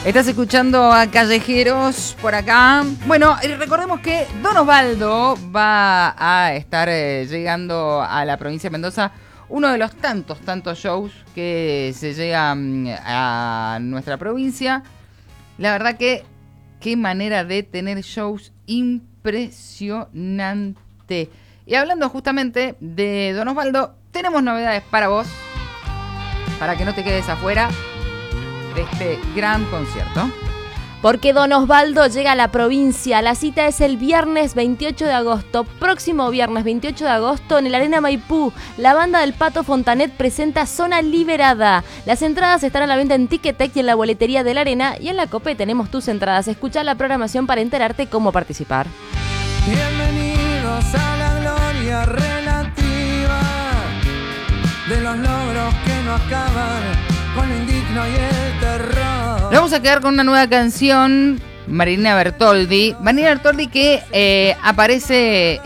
Estás escuchando a Callejeros por acá. Bueno, recordemos que Don Osvaldo va a estar llegando a la provincia de Mendoza. Uno de los tantos shows que se llegan a nuestra provincia. La verdad que qué manera de tener shows impresionante. Y hablando justamente de Don Osvaldo, tenemos novedades para vos, para que no te quedes afuera de este gran concierto. Porque Don Osvaldo llega a la provincia. La cita es el viernes 28 de agosto. Próximo viernes 28 de agosto en el Arena Maipú. La banda del Pato Fontanet presenta Zona Liberada. Las entradas están a la venta en Ticketek y en la boletería de la Arena. Y en la COPE tenemos tus entradas. Escuchá la programación para enterarte cómo participar. Bienvenidos a la gloria relativa de los logros que no acaban con lo indigno y el terror. Nos vamos a quedar con una nueva canción, Marilina Bertoldi. Marilina Bertoldi que aparece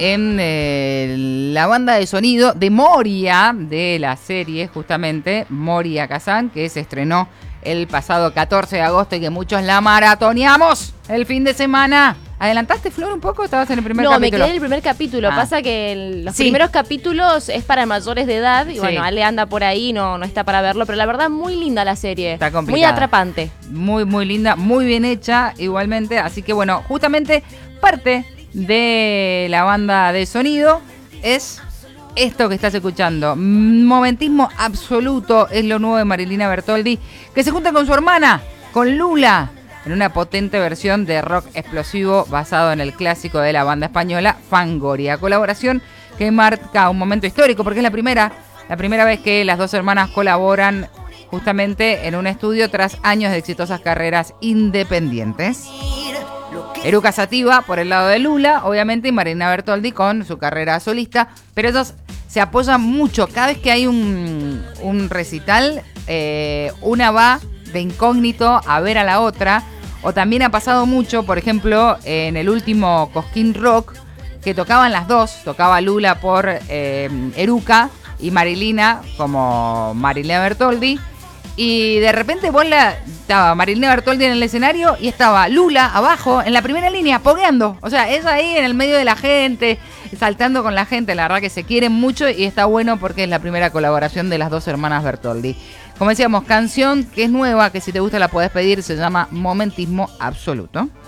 en la banda de sonido de Moria, de la serie justamente, Moria Kazan, que se estrenó el pasado 14 de agosto y que muchos la maratoneamos el fin de semana. ¿Adelantaste, Flor, un poco? ¿Estabas en el primer capítulo? No, me quedé en el primer capítulo. Pasa que los primeros capítulos es para mayores de edad. Y bueno, Ale anda por ahí, no está para verlo. Pero la verdad, muy linda la serie. Está complicada. Muy atrapante. Muy, muy linda, muy bien hecha igualmente. Así que bueno, justamente parte de la banda de sonido es esto que estás escuchando. Momentismo absoluto es lo nuevo de Marilina Bertoldi, que se junta con su hermana, con Lula, en una potente versión de rock explosivo basado en el clásico de la banda española Fangoria. Colaboración que marca un momento histórico porque es la primera vez que las dos hermanas colaboran justamente en un estudio tras años de exitosas carreras independientes. Eruca Sativa por el lado de Lula, obviamente, y Marilina Bertoldi con su carrera solista, pero ellos se apoyan mucho. Cada vez que hay un recital, una va de incógnito a ver a la otra. O también ha pasado mucho, por ejemplo, en el último Cosquín Rock, que tocaban las dos. Tocaba Lula por Eruca y Marilina como Marilina Bertoldi. Y de repente estaba Marilina Bertoldi en el escenario y estaba Lula abajo en la primera línea, pogueando. O sea, es ahí en el medio de la gente, saltando con la gente. La verdad que se quieren mucho y está bueno porque es la primera colaboración de las dos hermanas Bertoldi. Como decíamos, canción que es nueva, que si te gusta la podés pedir, se llama Momentismo Absoluto.